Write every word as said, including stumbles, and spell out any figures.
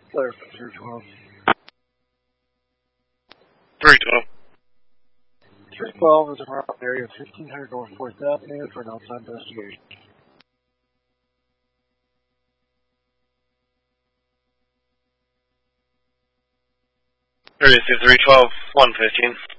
Clear for three twelve. three twelve. three twelve is around area fifteen hundred North fourth Avenue for an outside investigation. Area three twelve, one fifteen.